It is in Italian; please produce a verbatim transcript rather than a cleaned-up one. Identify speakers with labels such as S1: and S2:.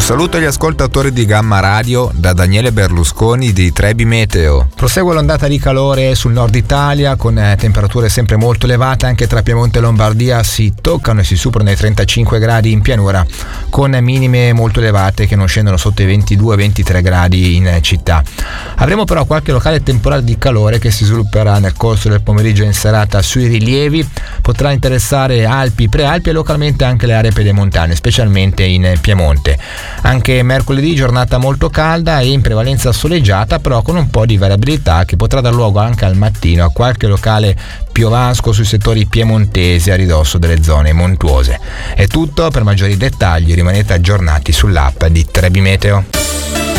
S1: saluto agli ascoltatori di Gamma Radio da Daniele Berlusconi di Trebi Meteo.
S2: Prosegue l'ondata di calore sul nord Italia con temperature sempre molto elevate. Anche tra Piemonte e Lombardia si toccano e si superano i trentacinque gradi in pianura, con minime molto elevate che non scendono sotto i ventidue ventitré gradi in città. Avremo però qualche locale temporale di calore che si svilupperà nel corso del pomeriggio e in serata sui rilievi. Potrà interessare Alpi, Prealpi e localmente anche le aree pedemontane, specialmente in Piemonte. Anche mercoledì giornata molto calda e in prevalenza soleggiata, però con un po' di variabilità che potrà dar luogo anche al mattino a qualche locale piovasco sui settori piemontesi a ridosso delle zone montuose. È tutto, per maggiori dettagli rimanete aggiornati sull'app di Trebi Meteo.